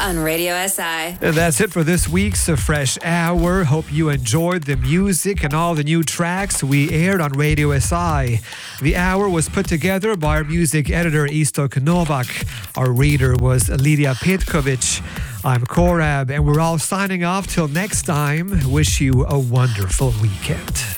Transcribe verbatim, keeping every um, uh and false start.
on Radio S I. And that's it for this week's Fresh Hour. Hope you enjoyed the music and all the new tracks we aired on Radio S I. The hour was put together by our music editor Istok Novak. Our reader was Lydia Petkovic. I'm Korab, and we're all signing off till next time. Wish you a wonderful weekend.